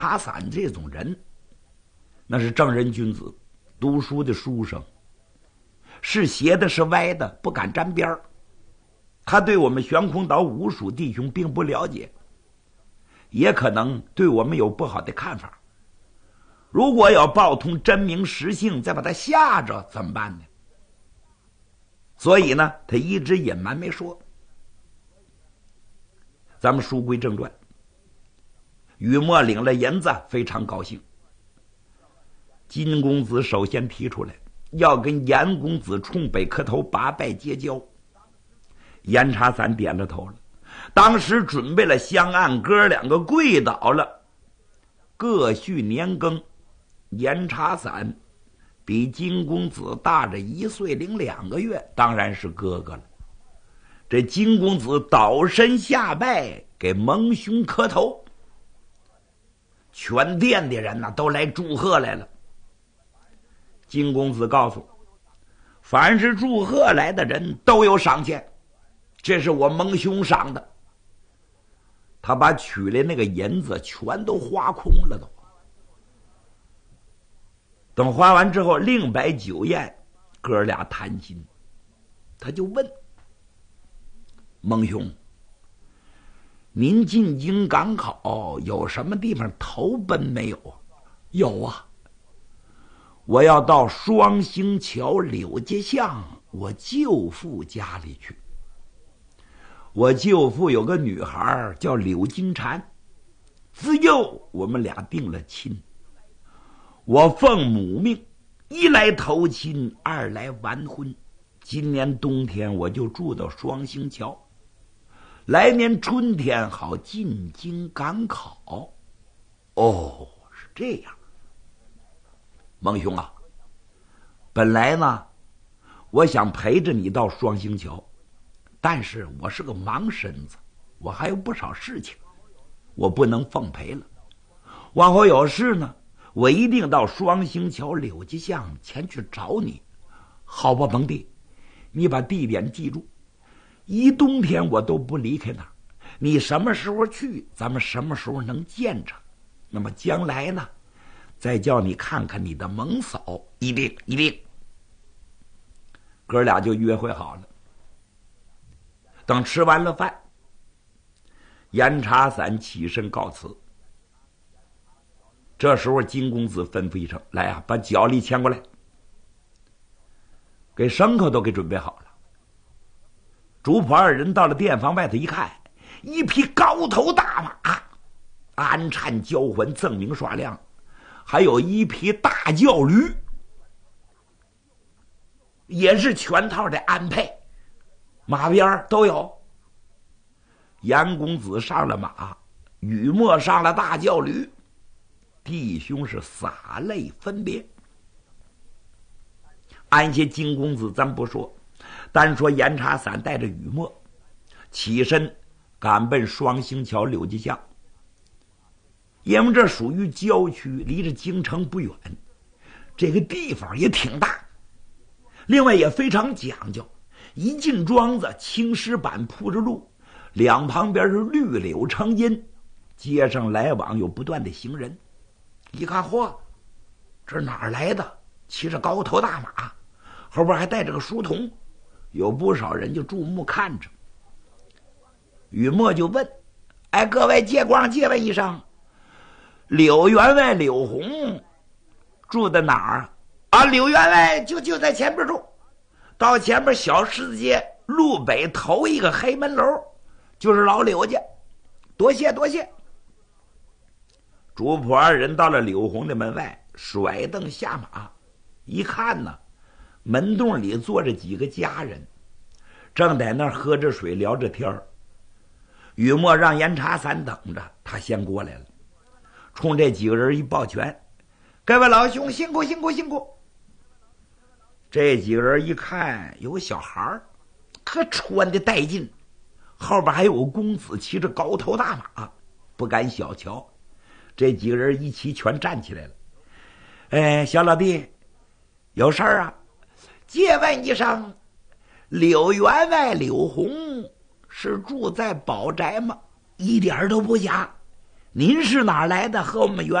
查散这种人，那是正人君子，读书的书生，是斜的是歪的不敢沾边儿。他对我们悬空岛五属弟兄并不了解，也可能对我们有不好的看法。如果要报通真名实姓，再把他吓着怎么办呢？所以呢，他一直隐瞒没说。咱们书归正传，雨墨领了银子，非常高兴。金公子首先提出来要跟严公子冲北磕头八拜结交。严查散点着头了，当时准备了香案，哥两个跪倒了，各叙年庚。严查散比金公子大着1岁零2个月，当然是哥哥了。这金公子倒身下拜，给蒙兄磕头。全殿的人都来祝贺来了。金公子告诉，凡是祝贺来的人都有赏钱，这是我蒙兄赏的。他把取来那个银子全都花空了都。等花完之后，另摆酒宴，哥俩谈心。他就问蒙兄，您进京赶考有什么地方投奔没有啊？有啊，我要到双星桥柳家巷我舅父家里去。我舅父有个女孩叫柳金蝉，自幼我们俩定了亲。我奉母命，一来投亲，二来完婚。今年冬天我就住到双星桥，来年春天好进京赶考。哦，是这样。蒙兄啊，本来呢，我想陪着你到双星桥，但是我是个忙身子，我还有不少事情，我不能奉陪了。往后有事呢，我一定到双星桥柳家巷前去找你。好吧，蒙弟，你把地点记住，一冬天我都不离开那儿。你什么时候去，咱们什么时候能见着。那么将来呢，再叫你看看你的蒙嫂。一定一定。哥俩就约会好了。等吃完了饭，严查散起身告辞。这时候金公子吩咐一声，来啊，把脚力牵过来，给牲口都给准备好了。主仆二人到了店房外头一看，一匹高头大马，鞍颤交环，锃明刷亮，还有一匹大轿驴，也是全套的安配，马鞭都有。严公子上了马，雨墨上了大轿驴，弟兄是洒泪分别。安些金公子咱不说，单说严查散带着雨墨起身赶奔双星桥柳家巷。因为这属于郊区，离着京城不远，这个地方也挺大，另外也非常讲究。一进庄子，青石板铺着路，两旁边是绿柳成荫，街上来往有不断的行人。一看，嚯，这哪儿来的？骑着高头大马，后边还带着个书童，有不少人就注目看着。雨墨就问：“哎，各位借光借问一声，柳员外柳红住在哪儿啊？”柳员外就在前边住，到前边小十字街路北头一个黑门楼，就是老柳家。多谢多谢。主仆二人到了柳红的门外，甩蹬下马，一看呢，门洞里坐着几个家人，正在那儿喝着水聊着天儿。雨墨让严查散等着，他先过来了，冲这几个人一抱拳：“各位老兄辛苦辛苦辛苦。”这几个人一看有个小孩儿，可穿的带劲，后边还有个公子骑着高头大马，不敢小瞧。这几个人一齐全站起来了。“哎，小老弟，有事儿啊？借问一声，柳员外柳红是住在宝宅吗？”“一点都不假， 您是哪儿来的？和我们员